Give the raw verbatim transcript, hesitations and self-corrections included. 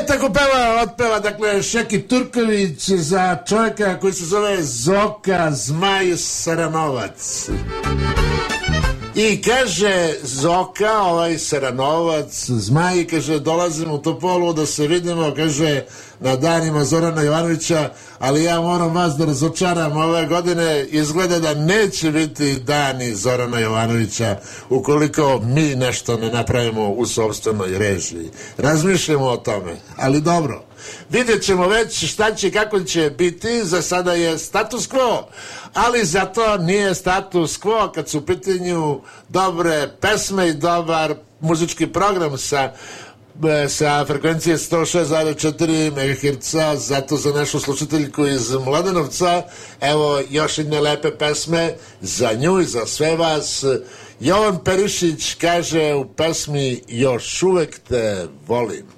E, tako peva, otpeva, dakle, Šeki Turković za čovjeka koji se zove Zoka Zmaj Saranovac. I kaže Zoka, ovaj Saranovac, Zmaj, kaže, dolazim u Topolu da se vidimo, kaže, na danima Zorana Jovanovića, ali ja moram vas da razočaram, ove godine izgleda da neće biti dani Zorana Jovanovića ukoliko mi nešto ne napravimo u sopstvenoj režiji. Razmišljamo o tome, ali dobro. Vidjet ćemo već šta će, kako će biti. Za sada je status quo, ali zato nije status quo kad su u pitanju dobre pesme i dobar muzički program sa sa frekvencije sto šest zarez četiri megaherca. Zato za našu slušateljku iz Mladenovca, evo još jedne lepe pesme za nju i za sve vas. Jovan Perišić kaže u pesmi Još uvek te volim.